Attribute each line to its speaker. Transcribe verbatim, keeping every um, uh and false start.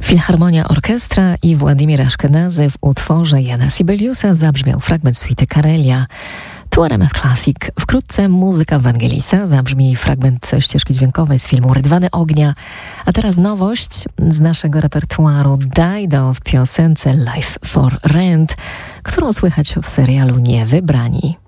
Speaker 1: Filharmonia Orkiestra i Władimir Aszkenazy w utworze Jana Sibeliusa zabrzmiał fragment suity Karelia. Tu R M F Classic. Wkrótce muzyka Wangelisa, zabrzmi fragment ścieżki dźwiękowej z filmu Rydwany ognia. A teraz nowość z naszego repertuaru Dido w piosence Life for Rent, którą słychać w serialu Niewybrani.